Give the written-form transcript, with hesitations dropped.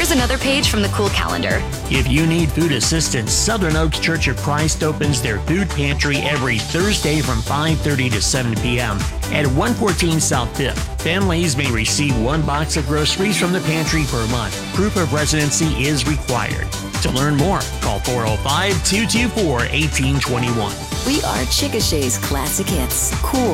Here's another page from the cool calendar. If you need food assistance, Southern Oaks Church of Christ opens their food pantry every Thursday from 5:30 to 7 p.m. at 114 South 5th. Families may receive one box of groceries from the pantry per month. Proof of residency is required. To learn more, call 405-224-1821. We are Chickasha's classic hits. Cool